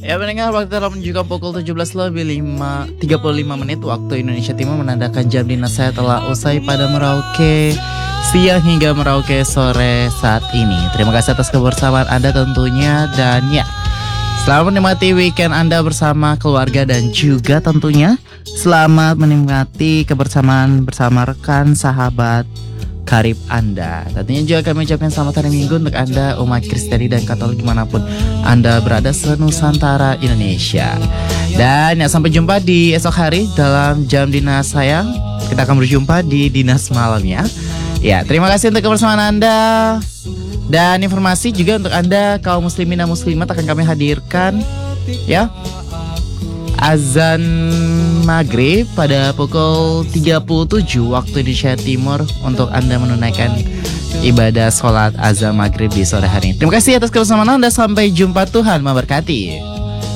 Ya pendengar, waktu telah menunjukkan pukul 17 lebih 35 waktu Indonesia Timur, menandakan jam dinas saya telah usai pada Merauke siang hingga Merauke sore saat ini. Terima kasih atas kebersamaan Anda tentunya, dan ya, selamat menikmati weekend Anda bersama keluarga, dan juga tentunya selamat menikmati kebersamaan bersama rekan, sahabat, karib Anda. Tentunya juga kami ucapkan selamat hari Minggu untuk Anda umat Kristiani dan Katolik dimanapun Anda berada senusantara Indonesia. Dan ya, sampai jumpa di esok hari dalam jam dinas sayang. Kita akan berjumpa di dinas malam ya. Ya, terima kasih untuk kebersamaan Anda. Dan informasi juga untuk Anda kaum muslimin dan muslimat akan kami hadirkan ya, azan maghrib pada pukul 37 waktu Indonesia Timur untuk Anda menunaikan ibadah sholat azan maghrib di sore hari ini. Terima kasih atas kebersamaan Anda. Sampai jumpa, Tuhan memberkati.